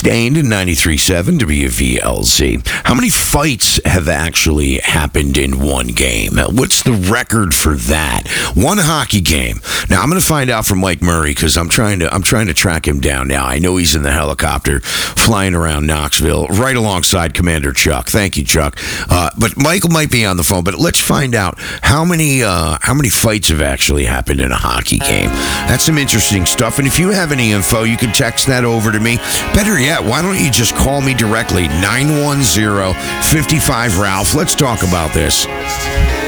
Sustained in 93.7 WVLZ. How many fights have actually happened in one game? What's the record for that? One hockey game. Now, I'm going to find out from Mike Murray because I'm trying to track him down now. I know he's in the helicopter flying around Knoxville right alongside Commander Chuck. Thank you, Chuck. But Michael might be on the phone, but let's find out how many fights have actually happened in a hockey game. That's some interesting stuff. And if you have any info, you can text that over to me. Better yet, why don't you just call me directly, 910-55-RALPH. Let's talk about this.